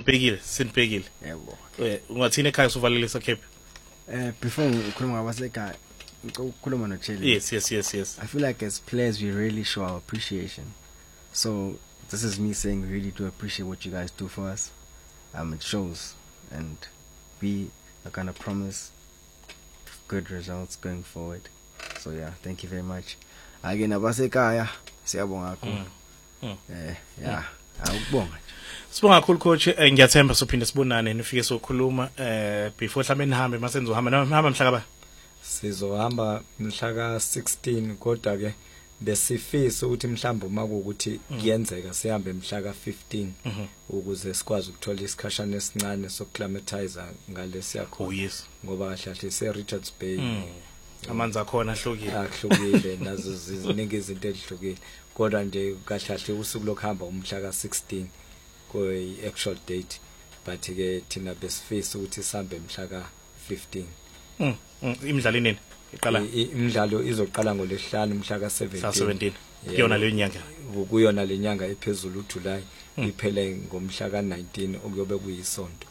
sinibhekile yebo ungathini ekhaya usuvalile sakhephi before ukhuluma ngabasekhaya ukhuluma noChele yes I feel like as players we really show our appreciation, so this is me saying we really do appreciate what you guys do for us. It shows, and we are gonna promise good results going forward. So yeah, thank you very much. Again, abasekhaya siyabonga kakhulu. Yeah, awubonga. Sibonga kakhulu coach, ngiyathemba sophinde sibonane nifike sokhuluma before mhlambe nihambe mase nizohamba nihamba mhla ka sizohamba mhla ka 16 kodwa ke besifisa ukuthi mhlambe uma kuukuthi kuyenzeka sihambe mhla ka 15 ukuze sikwazi ukuthola isikhashana esincane sokuclimatize ngalesi yakho. Oh yes. Ngoba kahle se Richards Bay amanzi akhona ahlukile nazo ziningi izinto ezihlukile kodwa nje kahle usuku lokuhamba umhla ka 16 koyi actual date but ke thina besifisa ukuthi sihambe mhla ka 15. Imidlalo nini iqala? Imidlalo izoqala ngolesihlanu mhla ka 17 kuyona le nyanga kuyona le nyanga ephezulu uJuly iphele ngomhla ka 19 okuyobe kuyisonto.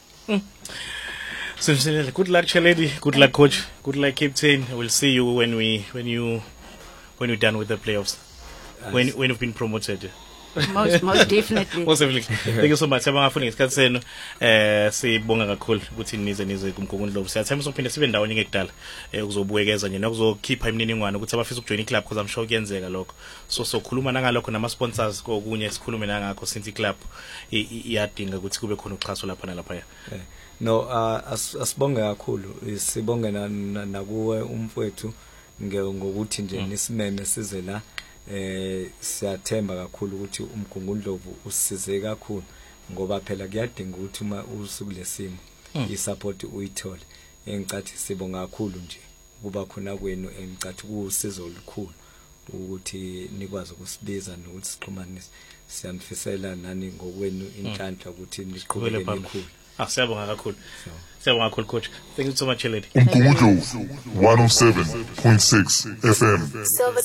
Sincerely, good luck, Cheledi. Good luck, coach. Good luck, captain. We'll see you when you're done with the playoffs. When you've been promoted. Most definitely. Most definitely. Thank you so much. Abangafuni ngesikhathi senu sibonga kakhulu ukuthi nize kumkhongondo. Siyathemba sophinde sibe ndawonye ngekudala ukuzobuyekeza nje nokuzokhipha imininingwane ukuthi abafisa ukujoin iclub because I'm sure kuyenzeka lokho. So sokhuluma nangalokho nama sponsors kokunye sikhulume nangakho since iclub iyadinga ukuthi kube khona uxhaso lapha nalapha. No, asibonge kakhulu. Sibonge nakuwe umfowethu ngokuthi nje nisimeme size la. Siyathemba kakhulu ukuthi umgungundlovu usize kakhulu ngoba phela kuyadinga ukuthi uma usuku lesimo isupport uyithole. Engicathi sibonga kakhulu nje kuba khona kwenu, engicathi kusizo olukhulu ukuthi nikwazi ukusibiza nokuthi sixhumanise. Siyanifisela nani ngokwenu inhlanhla ukuthi niqhubeke nikhulu. Siyabonga kakhulu. Siyabonga kakhulu coach. Thank you so much, Cheledi. Umgungundlovu 107.6 FM.